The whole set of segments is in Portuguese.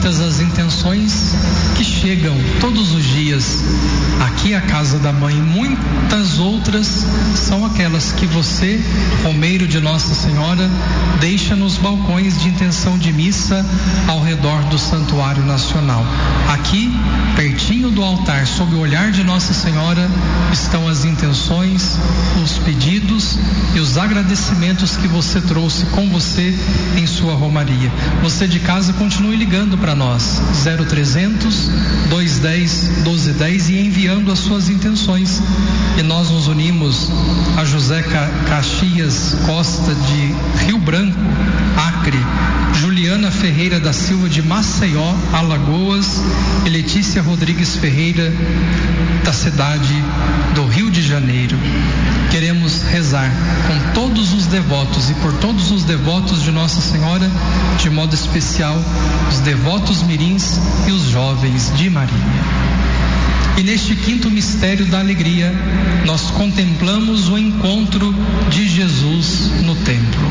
muitas as intenções que chegam todos os dias aqui à casa da mãe. Muitas outras são aquelas que você, romeiro de Nossa Senhora, deixa nos balcões de intenção de missa ao redor do Santuário Nacional. Aqui, pertinho do altar, sob o olhar de Nossa Senhora, estão as intenções, os pedidos e os agradecimentos que você trouxe com você em sua romaria. Você de casa continue ligando para nós, 0300 210 1210, e enviando as suas intenções. E nós nos unimos a José Caxias Costa de Rio Branco, Acre, Juliana Ferreira da Silva de Maceió, Alagoas, e Letícia Rodrigues Ferreira da cidade do Rio de Janeiro. Queremos rezar com todos os devotos e por todos os devotos de Nossa Senhora, de modo especial os devotos mirins e os jovens de Maria. E neste quinto mistério da alegria, nós contemplamos o encontro de Jesus no templo.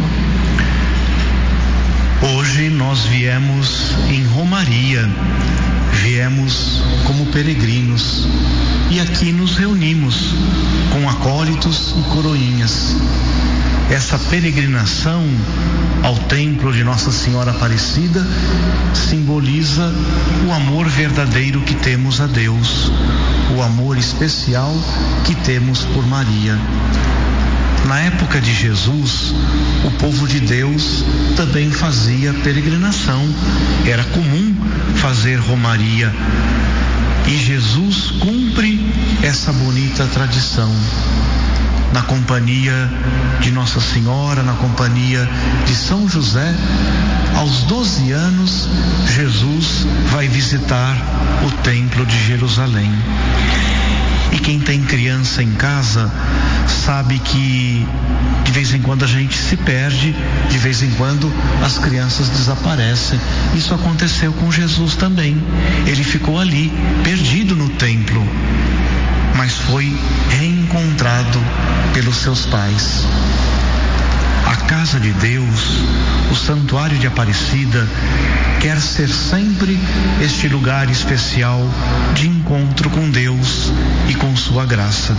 Hoje nós viemos em romaria, viemos como peregrinos e aqui nos reunimos com acólitos e coroinhas. Essa peregrinação ao templo de Nossa Senhora Aparecida simboliza o amor verdadeiro que temos a Deus, o amor especial que temos por Maria. Na época de Jesus, o povo de Deus também fazia peregrinação, era comum fazer romaria. E Jesus cumpre essa bonita tradição. Na companhia de Nossa Senhora, na companhia de São José, aos 12 anos, Jesus vai visitar o Templo de Jerusalém. E quem tem criança em casa sabe que de vez em quando a gente se perde, de vez em quando as crianças desaparecem. Isso aconteceu com Jesus também. Ele ficou ali, perdido no templo, mas foi reencontrado pelos seus pais. A casa de Deus, o Santuário de Aparecida, quer ser sempre este lugar especial de encontro com Deus e com sua graça.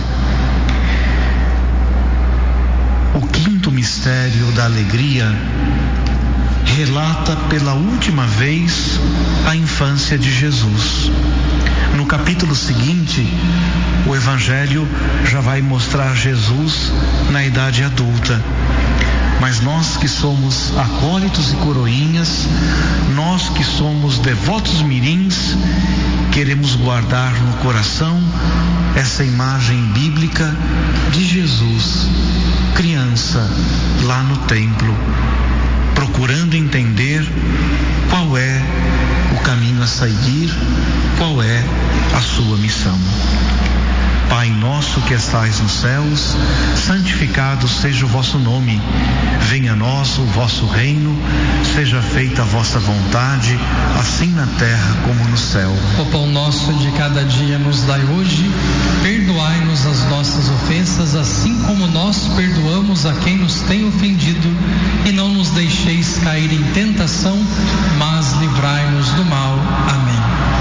O quinto mistério da alegria relata pela última vez a infância de Jesus. No capítulo seguinte, o Evangelho já vai mostrar Jesus na idade adulta. Mas nós que somos acólitos e coroinhas, nós que somos devotos mirins, queremos guardar no coração essa imagem bíblica de Jesus, criança, lá no templo, procurando entender qual é o caminho a seguir, qual é a sua missão. Pai nosso que estais nos céus, santificado seja o vosso nome. Venha a nós o vosso reino, seja feita a vossa vontade, assim na terra como no céu. O pão nosso de cada dia nos dai hoje, perdoai-nos as nossas ofensas, assim como nós perdoamos a quem nos tem ofendido, e não nos deixeis cair em tentação, mas livrai-nos do mal. Amém.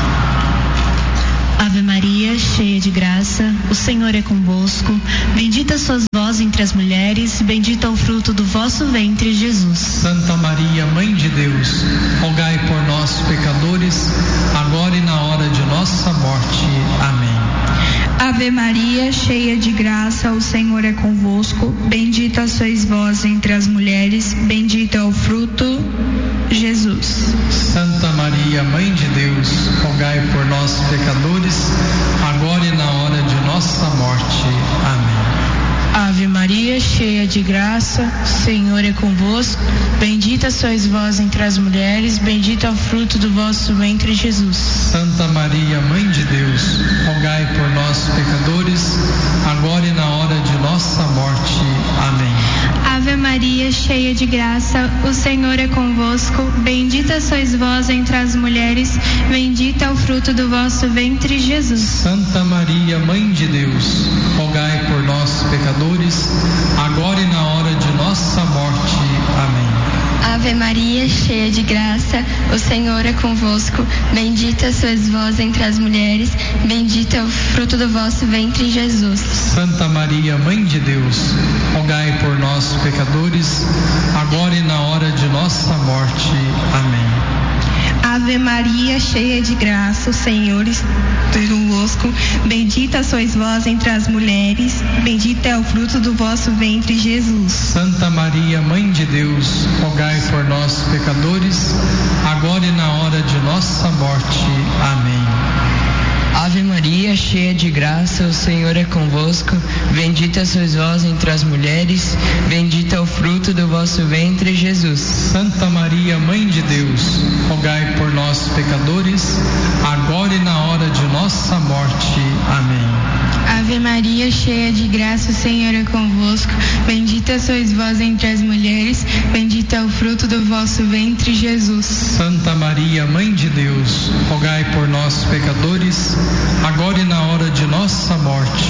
Ave Maria, cheia de graça, o Senhor é convosco. Bendita sois vós entre as mulheres, bendito é o fruto do vosso ventre, Jesus. Santa Maria, Mãe de Deus, rogai por nós, pecadores, agora e na hora de nossa morte. Amém. Ave Maria, cheia de graça, o Senhor é convosco. Bendita sois vós entre as mulheres, bendito é o fruto, Jesus. Santa Maria, Mãe de Deus, rogai por nós, pecadores, agora e na hora de nossa morte. Amém. Ave Maria, cheia de graça, o Senhor é convosco. Bendita sois vós entre as mulheres, bendito é o fruto do vosso ventre, Jesus. Santa Maria, Mãe de Deus, rogai por nós, pecadores, agora e na hora de nossa morte. Amém. Ave Maria, cheia de graça, o Senhor é convosco. Bendita sois vós entre as mulheres, bendito é o fruto do vosso ventre, Jesus. Santa Maria, Mãe de Deus, rogai por nós, pecadores, agora e na hora de nossa morte. Amém. Ave Maria, cheia de graça, o Senhor Senhor é convosco, bendita sois vós entre as mulheres, bendito é o fruto do vosso ventre, Jesus. Santa Maria, Mãe de Deus, rogai por nós, pecadores, agora e na hora de nossa morte. Amém. Ave Maria, cheia de graça, o Senhor está convosco, bendita sois vós entre as mulheres, bendito é o fruto do vosso ventre, Jesus. Santa Maria, Mãe de Deus, rogai por nós, pecadores, agora e na hora de nossa morte. Amém. Ave Maria, cheia de graça, o Senhor é convosco, bendita sois vós entre as mulheres, bendito é o fruto do vosso ventre, Jesus. Santa Maria, Mãe de Deus, rogai por nós, pecadores, agora e na hora de nossa morte. Amém. Ave Maria, cheia de graça, o Senhor é convosco, bendita sois vós entre as mulheres, bendito é o fruto do vosso ventre, Jesus. Santa Maria, Mãe de Deus, rogai por nós, pecadores, agora e na hora de nossa morte.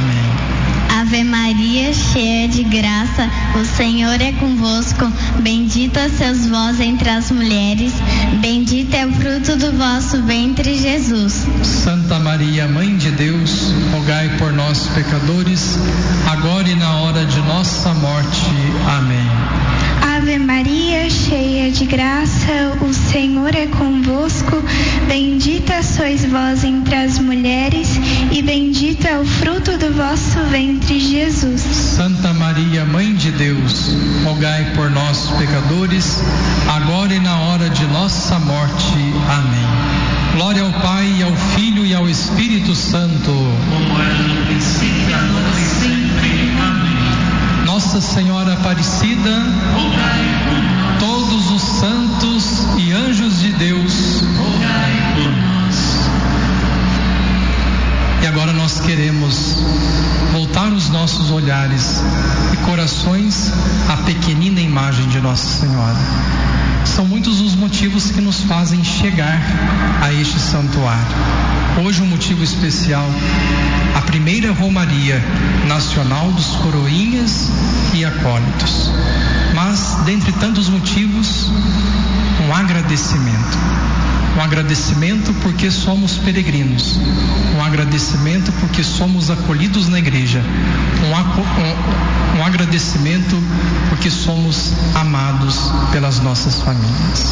Amém. Ave Maria, cheia de graça, o Senhor é convosco, bendita sois vós entre as mulheres, bendito é o fruto do vosso ventre, Jesus. Santa Maria, Mãe de Deus, rogai por nós, pecadores, agora e na hora de nossa morte. Amém. Ave Maria, cheia de graça, o Senhor é convosco, bendita sois vós entre as mulheres, e bendito é o fruto do vosso ventre, Jesus. Santa Maria, Mãe de Deus, rogai por nós, pecadores, agora e na hora de nossa morte. Amém. Glória ao Pai, e ao Filho e ao Espírito Santo. Como era no princípio, agora e sempre. Amém. Nossa Senhora Aparecida, Rogai por nós. todos os santos e anjos de Deus, Rogai por nós. E agora nós queremos voltar os nossos olhares e corações à pequenina imagem de Nossa Senhora. São muitos os motivos que nos fazem chegar a este santuário. Hoje um motivo especial, a primeira Romaria Nacional dos Coroinhas e Acólitos. Mas, dentre tantos motivos, um agradecimento. Um agradecimento porque somos peregrinos. Um agradecimento porque somos acolhidos na igreja. Um agradecimento porque somos amados pelas nossas famílias.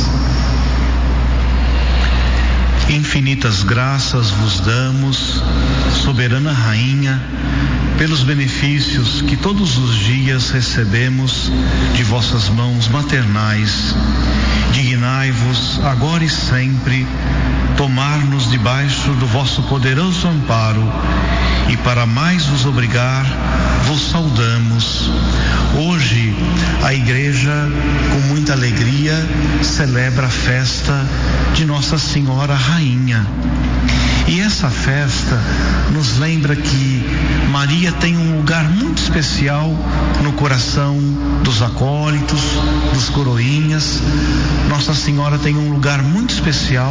Infinitas graças vos damos, soberana Rainha, pelos benefícios que todos os dias recebemos de vossas mãos maternais. Dignai-vos, agora e sempre, tomar-nos debaixo do vosso poderoso amparo, e para mais vos obrigar, vos saudamos. Hoje, a Igreja, com muita alegria, celebra a festa de Nossa Senhora Rainha. E essa festa nos lembra que Maria tem um lugar muito especial no coração dos acólitos, dos coroinhas. Nossa Senhora tem um lugar muito especial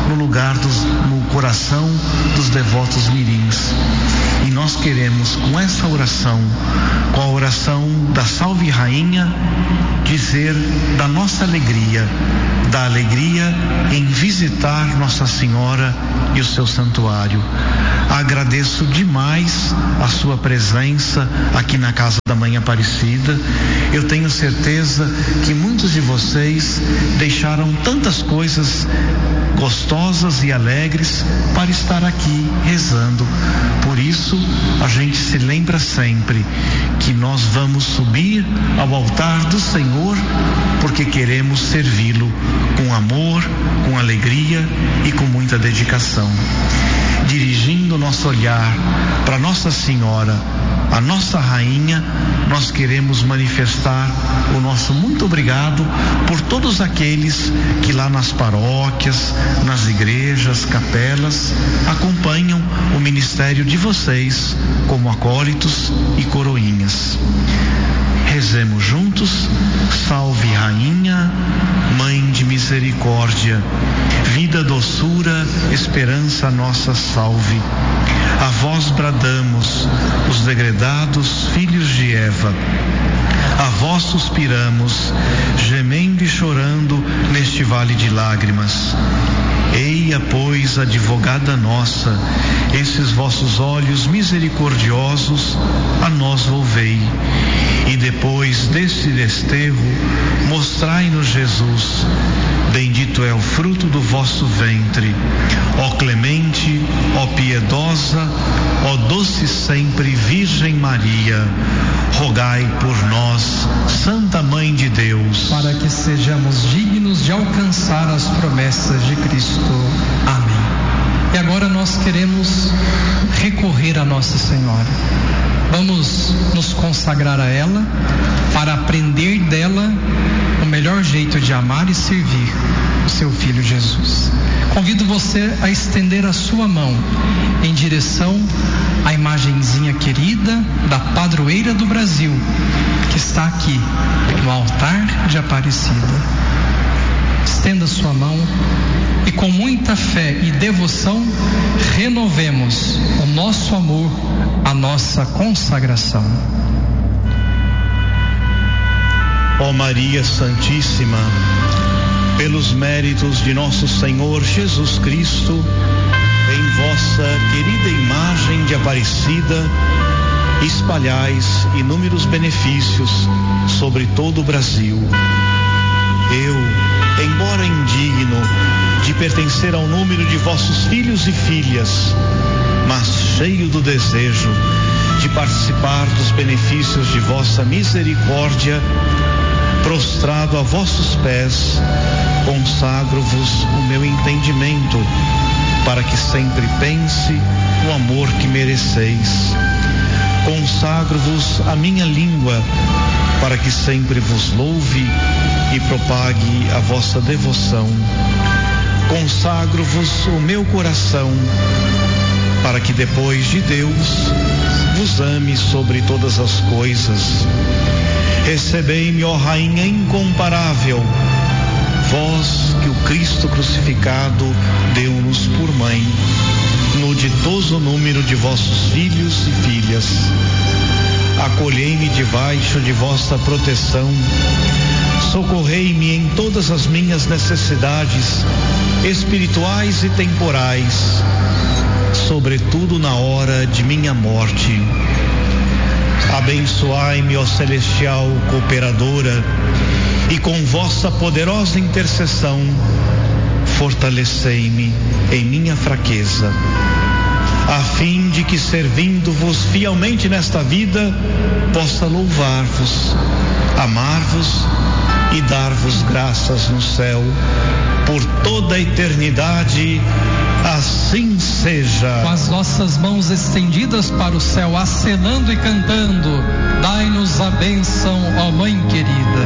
no coração dos devotos mirins. E nós queremos, com essa oração, com a oração da Salve Rainha, dizer da nossa alegria, da alegria em visitar Nossa Senhora e o seu santuário. Agradeço demais a sua presença aqui na Casa da Mãe Aparecida. Eu tenho certeza que muitos de vocês deixaram tantas coisas gostosas e alegres para estar aqui rezando. Por isso, a gente se lembra sempre que nós vamos subir ao altar do Senhor porque queremos servi-lo com amor, com alegria e com muita dedicação. Dirigindo o nosso olhar para Nossa Senhora, a nossa Rainha, nós queremos manifestar o nosso muito obrigado por todos aqueles que lá nas paróquias, nas igrejas, capelas, acompanham o ministério de vocês como acólitos e coroinhas. Rezemos juntos. Salve Rainha, Mãe de misericórdia, vida, doçura, esperança nossa salve. A vós bradamos, os os degredados filhos de Eva. A vós suspiramos, gemendo e chorando neste vale de lágrimas. Eia, pois, advogada nossa, esses vossos olhos misericordiosos a nós volvei. E depois deste desterro, mostrai-nos Jesus. Bendito é o fruto do vosso ventre. Ó clemente, ó piedosa, ó doce sempre Virgem Maria, rogai por nós, Santa Mãe de Deus, para que sejamos dignos de alcançar as promessas de Cristo. Amém. E agora nós queremos recorrer a Nossa Senhora. Vamos nos consagrar a ela para aprender dela o melhor jeito de amar e servir o seu Filho Jesus. Convido você a estender a sua mão em direção à imagenzinha querida da padroeira do Brasil, que está aqui no altar de Aparecida. Estenda sua mão e com muita fé e devoção renovemos o nosso amor, a nossa consagração. Ó Maria Santíssima, pelos méritos de nosso Senhor Jesus Cristo, em vossa querida imagem de Aparecida, espalhais inúmeros benefícios sobre todo o Brasil. Eu, embora indigno de pertencer ao número de vossos filhos e filhas, mas cheio do desejo de participar dos benefícios de vossa misericórdia, prostrado a vossos pés, consagro-vos o meu entendimento, para que sempre pense no amor que mereceis. Consagro-vos a minha língua, para que sempre vos louve e propague a vossa devoção. Consagro-vos o meu coração, para que depois de Deus vos ame sobre todas as coisas. Recebei-me, ó Rainha incomparável, vós que o Cristo crucificado deu-nos por mãe, no ditoso número de vossos filhos e filhas. Acolhei-me debaixo de vossa proteção, socorrei-me em todas as minhas necessidades espirituais e temporais, sobretudo na hora de minha morte. Abençoai-me, ó celestial cooperadora, e com vossa poderosa intercessão fortalecei-me em minha fraqueza, a fim de que, servindo-vos fielmente nesta vida, possa louvar-vos, amar-vos e dar-vos graças no céu por toda a eternidade. Assim seja. Com as nossas mãos estendidas para o céu, acenando e cantando,